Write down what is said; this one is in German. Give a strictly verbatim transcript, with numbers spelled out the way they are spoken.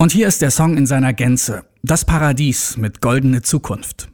Und hier ist der Song in seiner Gänze. Das Paradies mit Goldene Zukunft.